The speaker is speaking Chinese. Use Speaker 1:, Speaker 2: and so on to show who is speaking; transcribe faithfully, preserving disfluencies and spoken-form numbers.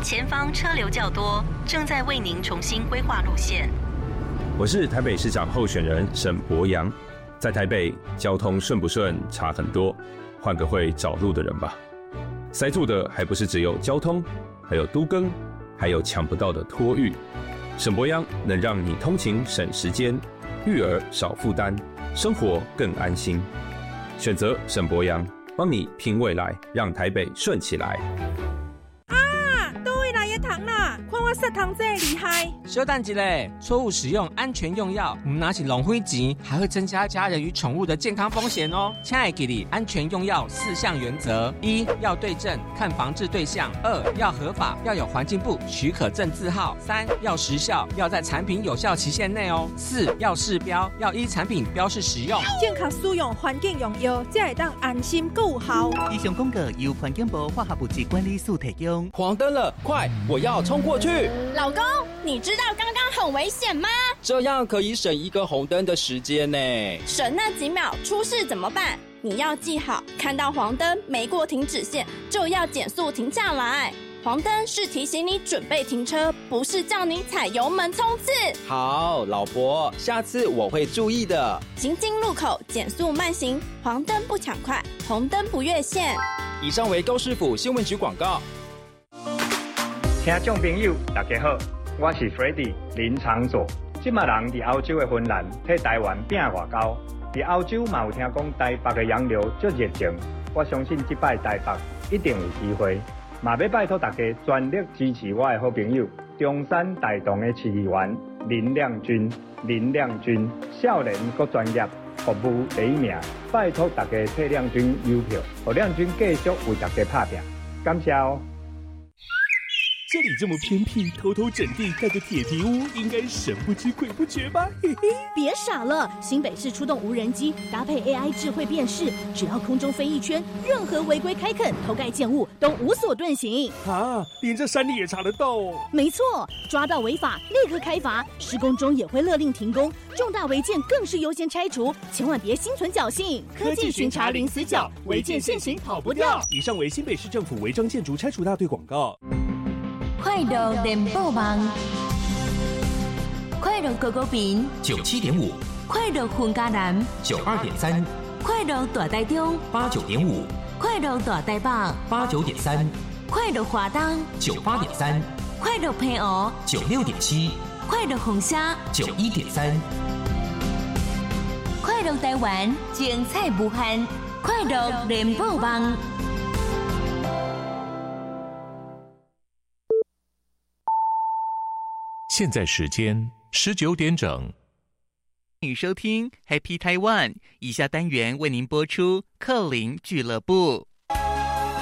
Speaker 1: 前方车流较多，正在为您重新规划路线。
Speaker 2: 我是台北市长候选人沈伯洋，在台北交通顺不顺差很多，换个会找路的人吧。塞住的还不是只有交通，还有都更，还有抢不到的托育。沈伯洋能让你通勤省时间，育儿少负担，生活更安心。选择沈伯洋，帮你拼未来，让台北顺起来。
Speaker 3: 糖啦，看我舌糖这厉害！
Speaker 4: 稍等一下，错误使用安全用药，唔拿起浪费钱，还会增加家人与宠物的健康风险哦。亲爱的你，安全用药四项原则：一要对症，看防治对象；二要合法，要有环境部许可证字号；三要时效，要在产品有效期限内哦；四要试标，要依产品标示使用。
Speaker 3: 正确使用环境用药，才会当安心够有效。
Speaker 5: 以上广告由环境部化学物质管理署提供。
Speaker 6: 黄灯了，快！我要冲过去！
Speaker 7: 老公，你知道刚刚很危险吗？
Speaker 6: 这样可以省一个红灯的时间呢。
Speaker 7: 省那几秒，出事怎么办？你要记好，看到黄灯没过停止线，就要减速停下来。黄灯是提醒你准备停车，不是叫你踩油门冲刺。
Speaker 6: 好，老婆，下次我会注意的。
Speaker 7: 行经路口减速慢行，黄灯不抢快，红灯不越线。
Speaker 6: 以上为高市府新闻局广告。
Speaker 8: 听众朋友，大家好，我是 Freddy 林长佐。即马人伫欧洲的芬兰替台湾拼外交，伫欧洲嘛有听讲台北的洋流足热情，我相信即摆台北一定有机会。嘛要拜托大家全力支持我的好朋友中山大同的市议员林亮君。林亮君少年阁专业，服务第一名，拜托大家替亮君邮票，让亮君继续为大家打拼。感谢哦。
Speaker 9: 这里这么偏僻，偷偷整地盖个铁皮屋，应该神不知鬼不觉吧？嘿嘿，
Speaker 10: 别傻了，新北市出动无人机，搭配 A I 智慧辨识，只要空中飞一圈，任何违规开垦、偷盖建物都无所遁形。
Speaker 9: 啊，连这山里也查得到哦？
Speaker 10: 没错，抓到违法立刻开罚，施工中也会勒令停工，重大违建更是优先拆除，千万别心存侥幸。科技巡查零死角，违建现行跑不掉。
Speaker 9: 以上为新北市政府违章建筑拆除大队广告。
Speaker 1: 快乐联播网，快乐狗狗饼
Speaker 11: 九七点五，
Speaker 1: 快乐混家南
Speaker 11: 九二点三，
Speaker 1: 快乐大台中
Speaker 11: 八九点五，
Speaker 1: 快乐大台北
Speaker 11: 八九点三，
Speaker 1: 快乐华东
Speaker 11: 九八点三，
Speaker 1: 快乐平湖
Speaker 11: 九六点七，
Speaker 1: 快乐红虾
Speaker 11: 九一点三，
Speaker 1: 快乐台湾精彩无限，快乐联播网。
Speaker 12: 现在时间十九点整，
Speaker 5: 欢迎收听 Happy Taiwan。以下单元为您播出克林俱乐部。